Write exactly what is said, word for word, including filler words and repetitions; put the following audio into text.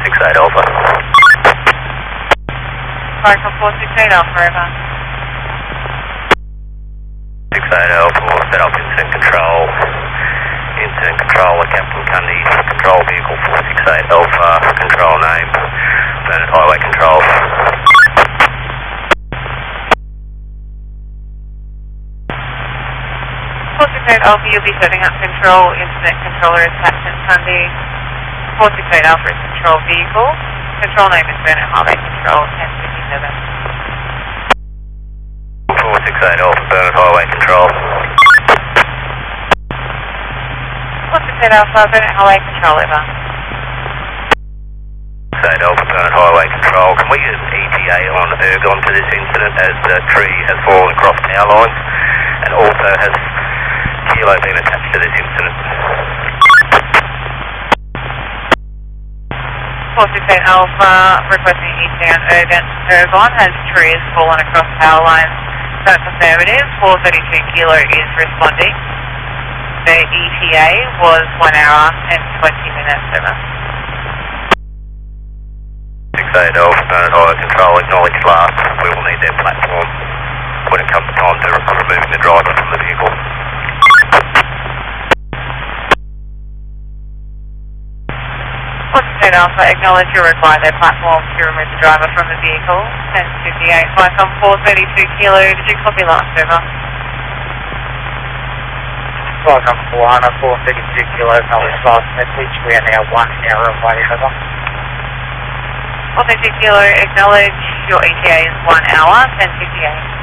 six eight Alpha. Falcon four six eight Alpha, over. six eight Alpha, we'll set up incident control. Incident control at Captain Cundy, control vehicle four six eight Alpha, control name, Burnett Highway Control. four six eight Alpha, you'll be setting up control, incident controller is Captain Cundy. four six eight Alpha is control vehicle. Control name is Burnett Highway Control, ten fifty-seven. four six eight Alpha, Burnett Highway Control. four six eight Alpha, Burnett Highway Control, over. six eight Alpha, Burnett Highway Control. Can we use an E T A on Ergon to this incident as the tree has fallen across power lines and also has Kilo been attached to this incident? four six eight Alpha, requesting E T A on Ergon, Ergon has trees fallen across power lines. That's affirmative. four thirty-two Kilo is responding. The E T A was one hour and twenty minutes, over. six eight Alpha, Burnett Highway Control, acknowledge last. We will need their platform when it comes time to removing the driver from the vehicle. four six eight Alpha, acknowledge you require their platform to remove the driver from the vehicle. ten fifty-eight, Falcon four thirty-two Kilo, did you copy last, over? Falcon one, four thirty-two Kilo, acknowledge last message. We are now one hour away, over. four thirty-two Kilo, acknowledge your E T A is one hour, ten fifty-eight.